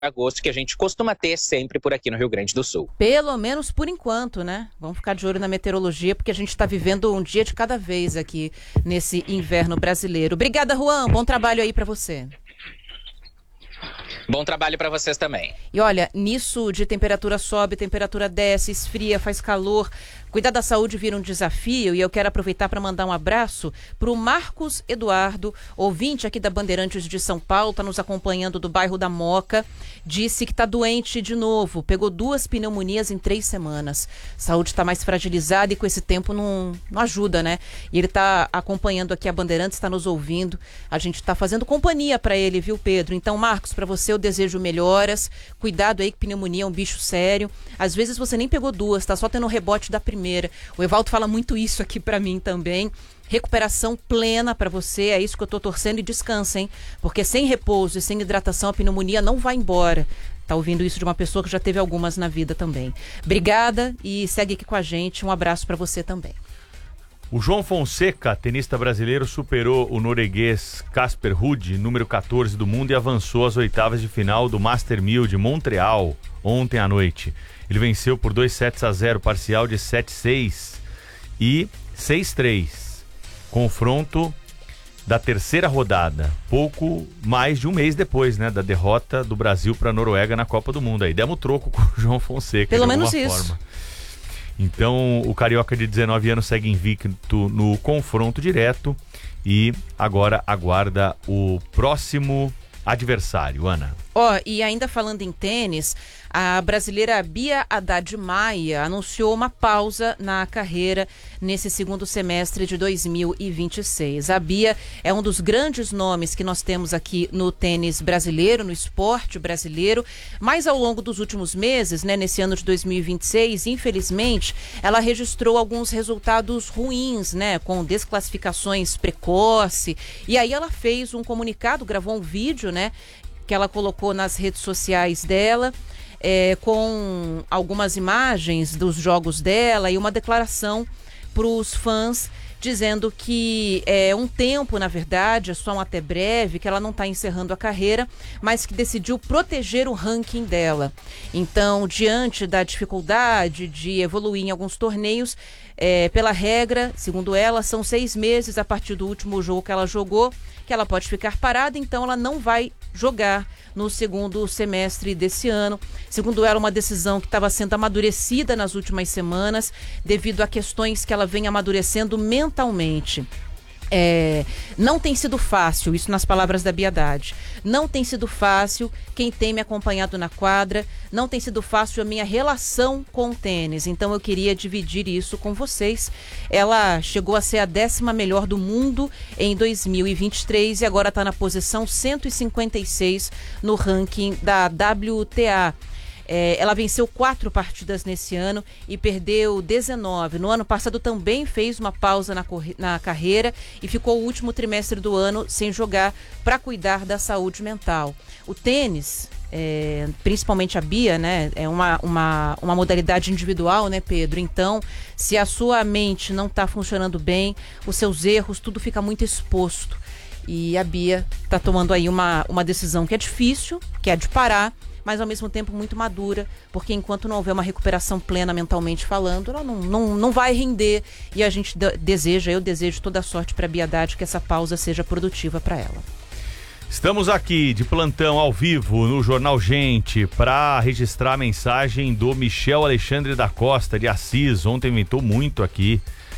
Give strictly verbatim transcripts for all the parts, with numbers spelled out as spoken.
agosto que a gente costuma ter sempre por aqui no Rio Grande do Sul. Pelo menos por enquanto, né? Vamos ficar de olho na meteorologia, porque a gente está vivendo um dia de cada vez aqui nesse inverno brasileiro. Obrigada, Juan. Bom trabalho aí para você. Bom trabalho para vocês também. E olha, nisso de temperatura sobe, temperatura desce, esfria, faz calor. Cuidar da saúde vira um desafio e eu quero aproveitar para mandar um abraço para o Marcos Eduardo, ouvinte aqui da Bandeirantes de São Paulo, está nos acompanhando do bairro da Moca, disse que está doente de novo, pegou duas pneumonias em três semanas. Saúde está mais fragilizada e com esse tempo não, não ajuda, né? E ele está acompanhando aqui a Bandeirantes, está nos ouvindo, a gente está fazendo companhia para ele, viu, Pedro? Então, Marcos, para você eu desejo melhoras, cuidado aí que pneumonia é um bicho sério, às vezes você nem pegou duas, tá só tendo um rebote da primeira. O Evaldo fala muito isso aqui pra mim também. Recuperação plena pra você, é isso que eu tô torcendo, e descansa, hein? Porque sem repouso e sem hidratação a pneumonia não vai embora. Tá ouvindo isso de uma pessoa que já teve algumas na vida também. Obrigada e segue aqui com a gente. Um abraço pra você também. O João Fonseca, tenista brasileiro, superou o norueguês Casper Ruud, número quatorze do mundo, e avançou às oitavas de final do Master mil de Montreal ontem à noite. Ele venceu por dois sets a zero, parcial de sete a seis e seis a três. Confronto da terceira rodada, pouco mais de um mês depois, né, da derrota do Brasil para a Noruega na Copa do Mundo. Aí demos troco com o João Fonseca. Pelo menos isso. Forma. Então, o carioca de dezenove anos segue invicto no confronto direto e agora aguarda o próximo adversário, Ana. Ó, oh, e ainda falando em tênis, a brasileira Bia Haddad Maia anunciou uma pausa na carreira nesse segundo semestre de dois mil e vinte e seis. A Bia é um dos grandes nomes que nós temos aqui no tênis brasileiro, no esporte brasileiro, mas ao longo dos últimos meses, né, nesse ano de dois mil e vinte e seis, infelizmente, ela registrou alguns resultados ruins, né, com desclassificações precoce, e aí ela fez um comunicado, gravou um vídeo, né, que ela colocou nas redes sociais dela, É, com algumas imagens dos jogos dela e uma declaração para os fãs dizendo que é um tempo, na verdade, é só um até breve, que ela não está encerrando a carreira, mas que decidiu proteger o ranking dela. Então, diante da dificuldade de evoluir em alguns torneios, é, pela regra, segundo ela, são seis meses a partir do último jogo que ela jogou, que ela pode ficar parada, então ela não vai jogar no segundo semestre desse ano. Segundo ela, uma decisão que estava sendo amadurecida nas últimas semanas devido a questões que ela vem amadurecendo mentalmente. É, não tem sido fácil, isso nas palavras da Bia Haddad, não tem sido fácil, quem tem me acompanhado na quadra, não tem sido fácil a minha relação com o tênis, então eu queria dividir isso com vocês. Ela chegou a ser a décima melhor do mundo em dois mil e vinte e três e agora está na posição cento e cinquenta e seis no ranking da W T A. É, ela venceu quatro partidas nesse ano e perdeu dezenove. No ano passado também fez uma pausa na, na carreira e ficou o último trimestre do ano sem jogar para cuidar da saúde mental. O tênis, é, principalmente a Bia, né, é uma, uma, uma modalidade individual, né, Pedro? Então, se a sua mente não está funcionando bem, os seus erros, tudo fica muito exposto. E a Bia está tomando aí uma, uma decisão que é difícil, que é de parar, mas ao mesmo tempo muito madura, porque enquanto não houver uma recuperação plena mentalmente falando, ela não, não, não vai render, e a gente de- deseja, eu desejo toda a sorte para a Bia Haddad, que essa pausa seja produtiva para ela. Estamos aqui de plantão ao vivo no Jornal Gente para registrar a mensagem do Michel Alexandre da Costa de Assis. Ontem ventou muito aqui,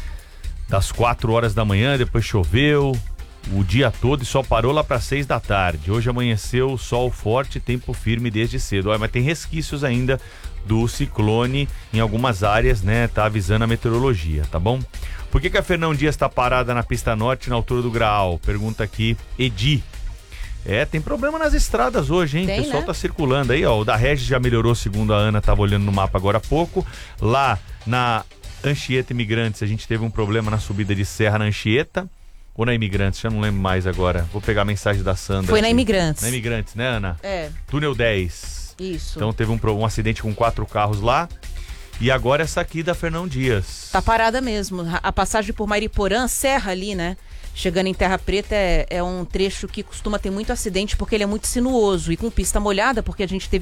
das quatro horas da manhã, depois choveu o dia todo e só parou lá para seis da tarde. Hoje amanheceu sol forte, tempo firme desde cedo. Olha, mas tem resquícios ainda do ciclone em algumas áreas, né? Tá avisando a meteorologia, tá bom? Por que que a Fernão Dias tá parada na pista norte, na altura do Graal? Pergunta aqui Edi. É, tem problema nas estradas hoje, hein? Tem, o pessoal né? tá circulando aí, ó. O da Regis já melhorou, segundo a Ana, tava olhando no mapa agora há pouco. Lá na Anchieta Imigrantes, a gente teve um problema na subida de serra na Anchieta. Ou na Imigrantes, já não lembro mais agora. Vou pegar a mensagem da Sandra. Foi aqui. na Imigrantes. Na Imigrantes, né, Ana? É. Túnel dez. Isso. Então teve um, um acidente com quatro carros lá. E agora essa aqui da Fernão Dias. Tá parada mesmo. A passagem por Mariporã, serra ali, né? chegando em Terra Preta é, é um trecho que costuma ter muito acidente porque ele é muito sinuoso e com pista molhada, porque a gente teve